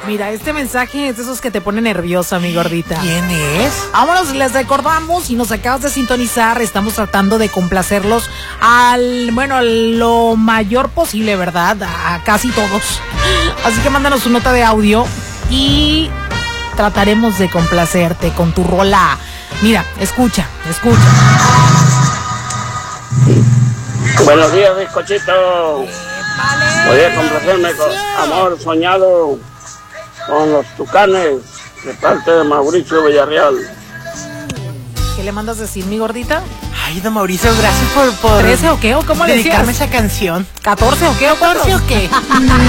Mira, este mensaje es de esos que te pone nerviosa, mi gordita. ¿Quién es? Vámonos, les recordamos, si nos acabas de sintonizar, estamos tratando de complacerlos lo mayor posible, ¿verdad? A casi todos. Así que mándanos tu nota de audio y trataremos de complacerte con tu rola. Mira, escucha. Buenos días, bizcochito. Voy a complacerme con Amor Soñado con los Tucanes de parte de Mauricio Villarreal. ¿Qué le mandas decir, mi gordita? Ay, don Mauricio, gracias por ¿13 o qué? ¿O cómo le decías? dedicarme esa canción. ¿14 o qué? ¿O 14 o qué?